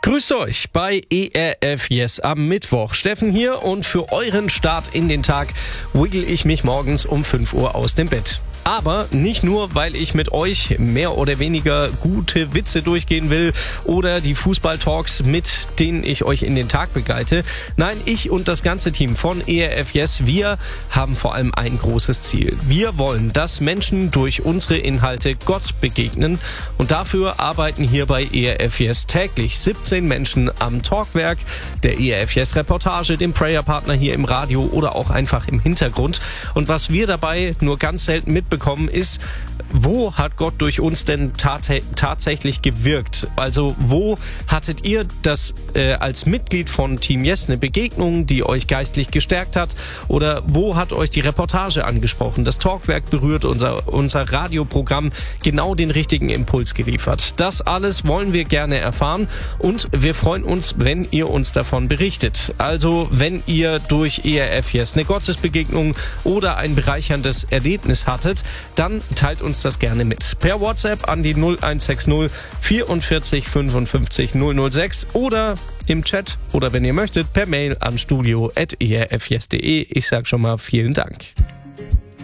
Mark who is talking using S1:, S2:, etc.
S1: Grüßt euch bei ERF Yes am Mittwoch. Steffen hier und für euren Start in den Tag wiggle ich mich morgens um 5 Uhr aus dem Bett. Aber nicht nur, weil ich mit euch mehr oder weniger gute Witze durchgehen will oder die Fußball-Talks, mit denen ich euch in den Tag begleite. Nein, ich und das ganze Team von ERF Yes, wir haben vor allem ein großes Ziel. Wir wollen, dass Menschen durch unsere Inhalte Gott begegnen und dafür arbeiten hier bei ERF Yes täglich 17 Menschen am Talkwerk, der ERF Yes Reportage, dem Prayer-Partner hier im Radio oder auch einfach im Hintergrund. Und was wir dabei nur ganz selten mitbekommen, ist, wo hat Gott durch uns denn tatsächlich gewirkt? Also wo hattet ihr das als Mitglied von Team Yes eine Begegnung, die euch geistlich gestärkt hat? Oder wo hat euch die Reportage angesprochen? Das Talkwerk berührt, unser Radioprogramm genau den richtigen Impuls geliefert. Das alles wollen wir gerne erfahren und wir freuen uns, wenn ihr uns davon berichtet. Also wenn ihr durch ERF Yes eine Gottesbegegnung oder ein bereicherndes Erlebnis hattet, dann teilt uns das gerne mit. Per WhatsApp an die 0160 44 55 006 oder im Chat oder wenn ihr möchtet per Mail an studio@erfyes.de. Ich sag schon mal vielen Dank.